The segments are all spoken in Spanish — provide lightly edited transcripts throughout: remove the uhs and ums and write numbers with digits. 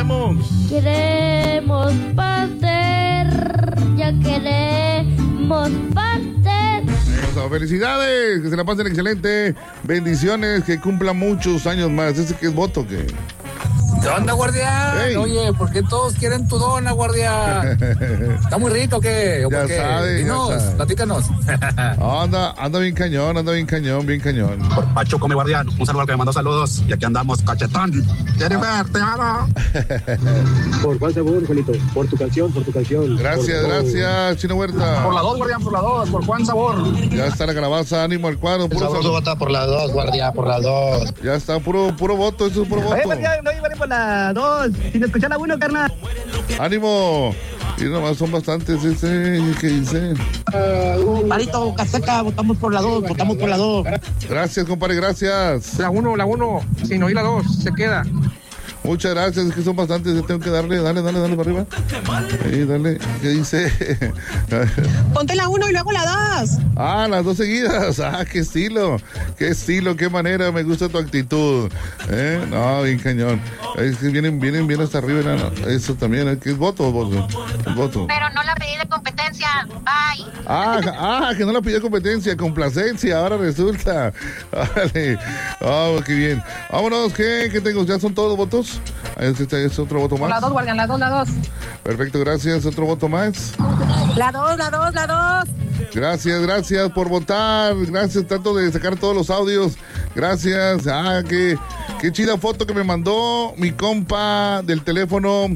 queremos? Queremos pastel, ya queremos pastel. Eso, felicidades, que se la pasen excelente. Bendiciones, que cumplan muchos años más. ¿Ese que es voto que? ¿Qué onda, guardián? Hey. Oye, ¿por qué todos quieren tu dona, guardián? ¿Está muy rico o qué? ¿O Ya por qué? sabe, Dinos, ya sabe. platícanos. Anda bien cañón, bien cañón. Por Pacho Come Guardián, un saludo al que me mandó saludos. Y aquí andamos, cachetón. ¿Quieres ver? Te amo. Por cuál sabor, Juanito, por tu canción. Gracias, Chino Huerta. Por la 2, Guardián, por la 2. ¿Por Juan Sabor? Ya está la calabaza, ánimo al cuadro. El sabroso vota por la 2, Guardián, por la 2. Ya está, puro voto, eso es puro voto. No iba por la 2, sin escuchar la 1, carnal. ánimo. Y nomás son bastantes, ¿qué dice? Marito Caseca, votamos por la 2. Gracias, compadre, gracias. La 1, sin oír la 2, se queda. Muchas gracias, es que son bastantes, tengo que dale para arriba. Ahí, dale, ¿qué dice? Ponte la 1 y luego la 2. Ah, las dos seguidas. Ah, qué estilo, qué manera, me gusta tu actitud. No, bien cañón. Es que vienen hasta arriba, no. Eso también, ¿qué es voto? Voto. Pero no la pedí de competencia. Bye. Que no la pidió competencia, complacencia, ahora resulta. Vale. Oh, qué bien. Vámonos, ¿qué tengo? ¿Ya son todos votos? Este es otro voto más. La 2, guardián, la 2. Perfecto, gracias. Otro voto más. La 2. Gracias por votar. Gracias, trato de sacar todos los audios. Gracias. Qué chida foto que me mandó mi compa del teléfono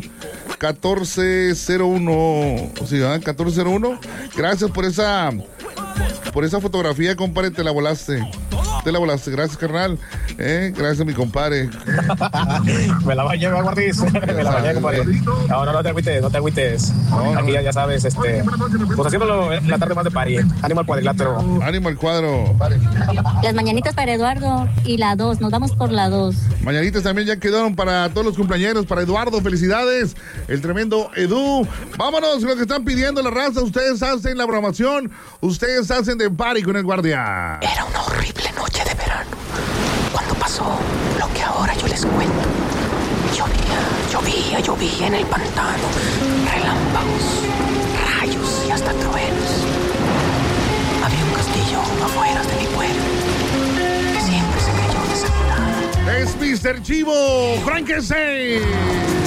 1401. Sí, 1401. Gracias por esa fotografía, compadre, te la volaste. Gracias, carnal. Gracias, mi compadre. Me la bañé, guardis. Me la bañé, compadre. No te agüites. Aquí ya sabes, pues haciéndolo en la tarde más de party. Ánimo al cuadrilátero. Ánimo al cuadro. Las mañanitas para Eduardo y la 2, nos vamos por la 2. Mañanitas también ya quedaron para todos los cumpleañeros, para Eduardo, felicidades, el tremendo Edu. Vámonos, lo que están pidiendo la raza, ustedes hacen la programación, ustedes hacen de party con el guardián. Era una horrible noche de verano, cuando pasó lo que ahora yo les cuento. Llovía en el pantano, relámpagos, rayos y hasta truenos. Había un castillo afuera de mi pueblo, que siempre se creyó deshabitada. Es Mr. Chivo Frankenstein.